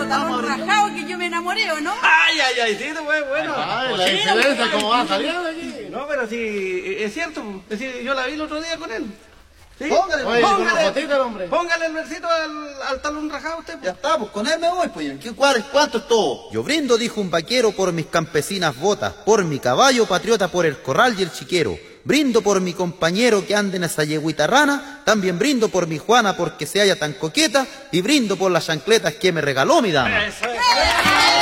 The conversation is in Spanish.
talón rajado que yo me enamoré, ¿o no? Ay, sí, pues, bueno. Ay, la diferencia, ¿cómo va saliendo aquí? No, pero sí, es cierto. Es decir, yo la vi el otro día con él. ¿Sí? Póngale, oye, con la fotita, hombre. Póngale el versito al talón rajado usted. Ya está, pues con él me voy, pues. ¿Cuánto es todo? Yo brindo, dijo un vaquero, por mis campesinas botas, por mi caballo patriota, por el corral y el chiquero. Brindo por mi compañero que anda en esa yeguita rana, también brindo por mi Juana porque se halla tan coqueta, y brindo por las chancletas que me regaló mi dama. Eso es.